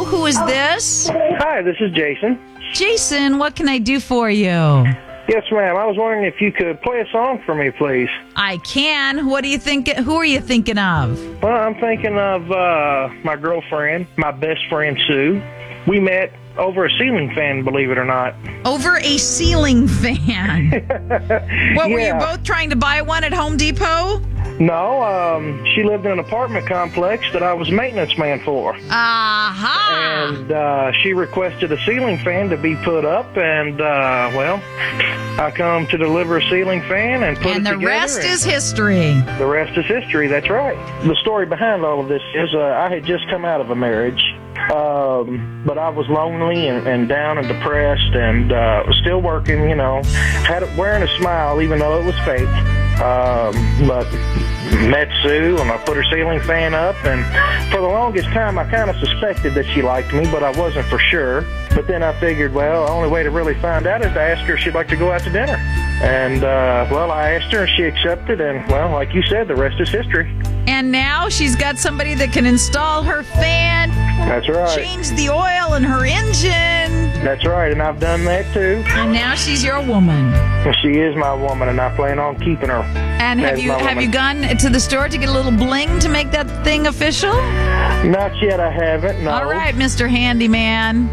Who is this? Hi, this is Jason. Jason, what can I do for you? Yes, ma'am. I was wondering if you could play a song for me, please. I can. What do you think? Who are you thinking of? Well, I'm thinking of my girlfriend, my best friend, Sue. We met over a ceiling fan, believe it or not. Over a ceiling fan. What, were you Yeah. both trying to buy one at Home Depot? No, she lived in an apartment complex that I was maintenance man for. Aha! And she requested a ceiling fan to be put up, and, well, I come to deliver a ceiling fan and put it And the together. rest is history. The rest is history, that's right. The story behind all of this is I had just come out of a marriage, but I was lonely and down and depressed and was still working, had it wearing a smile even though it was fake. But met Sue and I put her ceiling fan up, and for the longest time I kind of suspected that she liked me, but I wasn't for sure. But then I figured, well, the only way to really find out is to ask her if she'd like to go out to dinner. And, well, I asked her and she accepted, and, well, like you said, the rest is history. And now she's got somebody that can install her fan, That's right. change the oil in her engine. That's right, and I've done that too. And now she's your woman. She is my woman, and I plan on keeping her. And have as you my have you woman. gone to the store to get a little bling to make that thing official? Not yet, I haven't, no. All right, Mr. Handyman.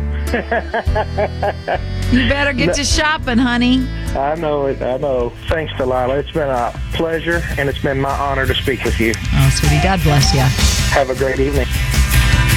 You better get to shopping, honey. I know it, I know. Thanks, Delilah. It's been a pleasure, and it's been my honor to speak with you. Oh, sweetie, God bless you. Have a great evening.